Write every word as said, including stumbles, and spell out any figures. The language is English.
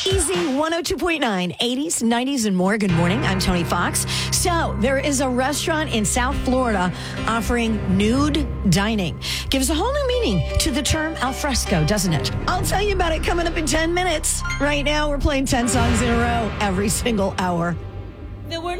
Easy one oh two point nine, eighties, nineties, and more. Good morning. I'm Tony Fox. So there is a restaurant in South Florida offering nude dining. Gives a whole new meaning to the term al fresco, doesn't it? I'll tell you about it coming up in ten minutes. Right now, we're playing ten songs in a row every single hour. There were